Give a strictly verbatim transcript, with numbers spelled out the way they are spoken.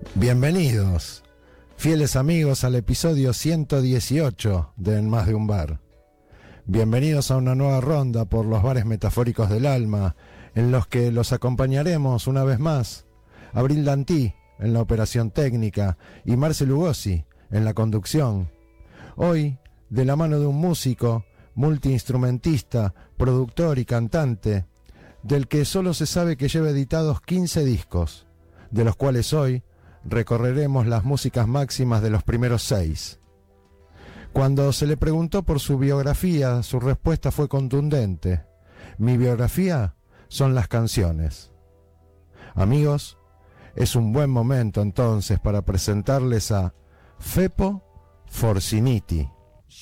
Bienvenidos, fieles amigos, al episodio ciento dieciocho de En Más de un Bar. Bienvenidos a una nueva ronda por los bares metafóricos del alma, en los que los acompañaremos una vez más Abril Dantí en la operación técnica y Marce Lugosi en la conducción. Hoy, de la mano de un músico, multiinstrumentista, productor y cantante, del que solo se sabe que lleva editados quince discos, de los cuales hoy recorreremos las músicas máximas de los primeros seis. Cuando se le preguntó por su biografía, su respuesta fue contundente: mi biografía son las canciones. Amigos, es un buen momento entonces para presentarles a Fepo Forciniti.